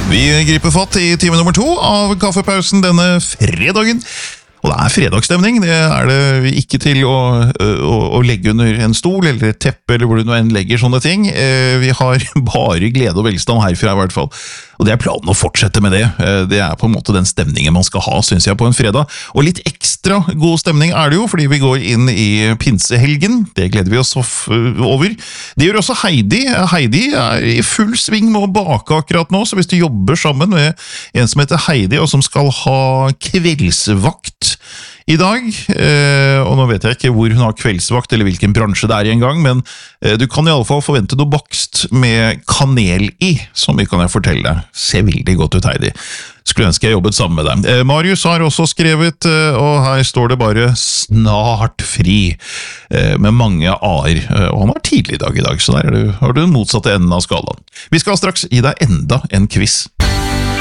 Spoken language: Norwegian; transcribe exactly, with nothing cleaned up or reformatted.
Vi griper fatt i time nummer to av kaffepausen denne fredagen. Og det er fredagsstemning, det er det ikke til å, å, å legge under en stol eller et teppe eller hvor du nå enn legger sånne ting. Vi har bare glede og velstand herfra i hvert fall. Og det er planen å fortsette med det. Det er på en måte den stemningen man skal ha, synes jeg, på en fredag. Og litt ekstra god stemning er det jo, fordi vi går inn i pinsehelgen. Det gleder vi oss over. Det gjør også Heidi. Heidi er i full sving med å bake akkurat nå, så hvis du jobber sammen med en som heter Heidi, og som skal ha kveldsvakt i dag, eh, og nå vet jeg ikke hvor hun har kveldsvakt eller hvilken bransje det er i en gang, men eh, du kan i alle fall forvente noe bakst med kanel i, som vi kan jeg fortelle deg. Ser veldig godt ut, Heidi. Skulle ønske jeg jobbet sammen med deg. Eh, Marius har også skrevet, eh, og her står det bare snart fri, eh, med mange a-er, eh, og han har tidlig dag i dag, så der er du, har du den motsatte enden av skalaen. Vi skal straks gi deg enda en quiz.